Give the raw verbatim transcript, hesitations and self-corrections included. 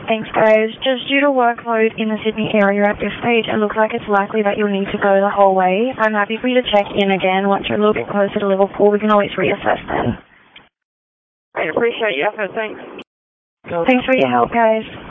Thanks, guys. Just due to workload in the Sydney area at this stage, it looks like it's likely that you'll need to go the whole way. I'm happy for you to check in again once you're a little bit closer to Liverpool. We can always reassess then. I appreciate your effort. Thanks. Thanks for your help, guys.